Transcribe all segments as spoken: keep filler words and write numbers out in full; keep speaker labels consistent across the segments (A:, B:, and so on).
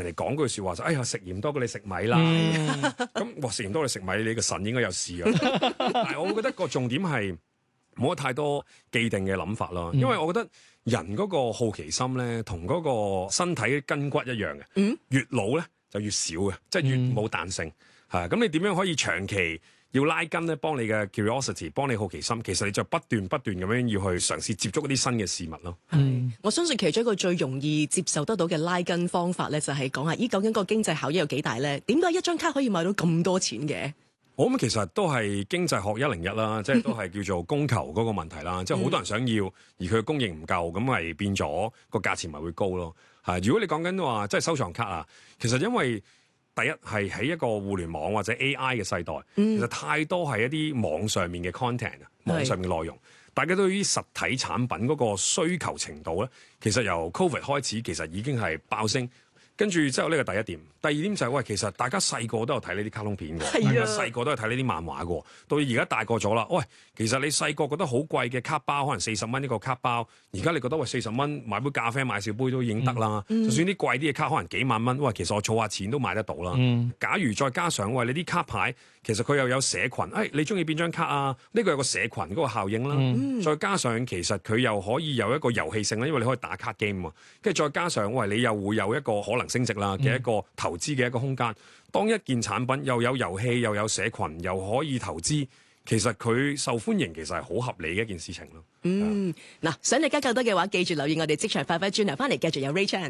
A: 哋講句説話就，哎呀食鹽多過你食米啦。咁哇食鹽多過你食米，你個腎應該有事啊。但係我覺得個重點係冇乜太多既定嘅諗法咯，因為我覺得人嗰個好奇心咧，同嗰個身體筋骨一樣嘅。嗯、越老咧就越少嘅，即係越冇彈性。係咁、嗯，你點樣可以長期要拉筋咧？幫你嘅 curiosity， 幫你好奇心，其實你就不斷不斷咁樣要去嘗試接觸一啲新嘅事物咯。
B: 係，我相信其中一個最容易接受得到嘅拉筋方法咧，就係講下咦，究竟個經濟效益有幾大咧？點解一張卡可以買到咁多錢嘅？
A: 我諗其實都係經濟學一零一啦，即係都係叫做供求嗰個問題啦。即係好多人想要，而佢嘅供應唔夠，咁咪變咗個價錢咪會高咯。係，如果你講緊話即係收藏卡啊，其實因為第一係喺一個互聯網或者 A I 嘅世代，嗯、其實太多係一啲網上面嘅 content 啊，網上面嘅內容，大家對於實體產品嗰個需求程度咧，其實由 Covid 開始其實已經係爆升。跟住之後呢個第一點，第二點就係、是、喂，其實大家細個都有睇呢啲卡通片嘅，啊、大家細個都有睇呢啲漫畫嘅，到而家大個咗啦，喂，其實你細個覺得好貴嘅卡包，可能四十蚊一個卡包，而家你覺得喂四十蚊買杯咖啡買小杯都已經得啦，嗯、就算啲貴啲嘅卡可能幾萬蚊，喂，其實我儲下錢都買得到啦。嗯、假如再加上喂你啲卡牌，其實佢又有社群，誒、哎、你中意邊張卡啊？呢、這個有個社群嗰個效應啦，嗯、再加上其實佢又可以有一個遊戲性啦，因為你可以打卡 game 啊，跟住再加上喂你又會有一個可能升值啦嘅一個投資嘅一個空間。當一件產品又有遊戲又有社群又可以投資，其實佢受歡迎其實係好合理嘅一件事情咯。
B: 嗯，嗱、啊，想你加更多嘅話，記住留意我哋職場快快轉頭翻嚟，繼續有 Ray Chan。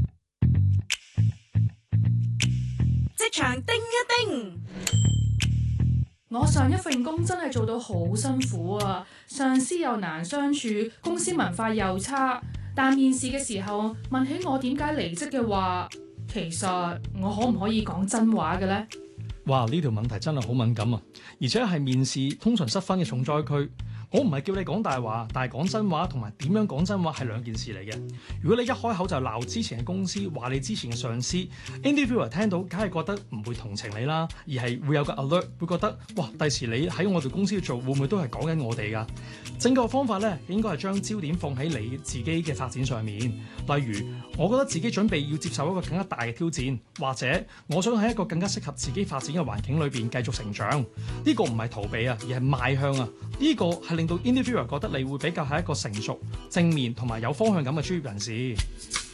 C: 職場叮一叮，
D: 我上一份工真係做到好辛苦啊，上司又難相處，公司文化又差。但面試嘅時候問起我點解離職嘅話，其實我可唔可以講真話嘅呢？
E: 哇！呢條問題真係好敏感啊，而且係面試通常失分嘅重災區。我唔係叫你講大話，但係講真話同埋點樣講真話係兩件事嚟嘅。如果你一開口就鬧之前嘅公司，話你之前嘅上司 interviewer 聽到，梗係覺得唔會同情你啦，而係會有個 alert，會覺得哇，第時你喺我哋公司做，會唔會都係講緊我哋㗎？正確方法咧，應該係將焦點放喺你自己嘅發展上面。例如，我覺得自己準備要接受一個更加大嘅挑戰，或者我想喺一個更加適合自己發展嘅環境裏邊繼續成長。呢個唔係逃避啊，而係邁向啊。呢個係令到 interviewer 覺得你會比較係一個成熟、正面同埋有方向感嘅專業人士。